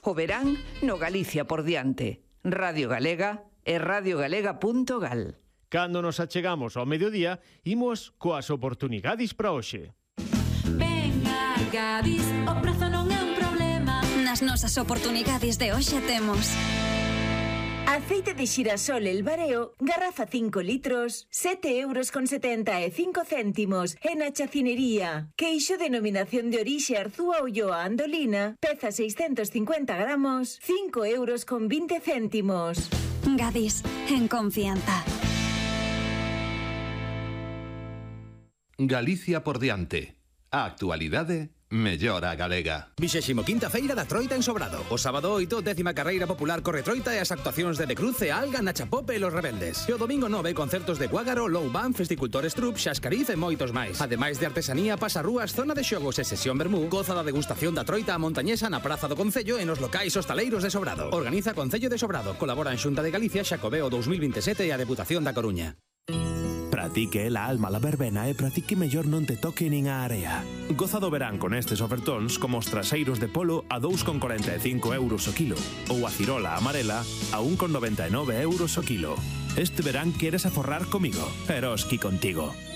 O verán no Galicia por diante. Radio Galega e radiogalega.gal. Cando nos achegamos ao mediodía, imos coas oportunidades para hoxe. Venga, Gadis, o prezo non é un problema. Nas nosas oportunidades de hoxe temos aceite de xirasol El Bareo, garrafa 5 litros, 7,75 €. E na chacinería, queixo denominación de orixe Arzúa Ulloa Andolina, peza 650 gramos, 5,20 €. Gadis, en confianza. Galicia por diante. A actualidade mellora a galega. 25ª Feira da Troita en Sobrado. O sábado 8, 10ª Carreira Popular Corre Troita e as actuacións de Cruce, Alga, Nachapope e Los Rebeldes. E o domingo 9, concertos de Guágaro, Low Band, Festicultores Trup, Xascariz e moitos máis. Ademais de artesanía, pasarrúas, zona de xogos e sesión vermú, goza da degustación da Troita a montañesa na Praza do Concello e nos locais hostaleiros de Sobrado. Organiza Concello de Sobrado. Colaboran Xunta de Galicia, Xacobeo 2027 e a Deputación da Coruña. Para ti que é la alma la verbena e para ti que mellor non te toque nin a area. Goza do verán con estes ofertóns como os traseiros de polo a 2,45 € o kilo ou a cirola amarela a 1,99 € o kilo. Este verán queres aforrar comigo, Eroski contigo.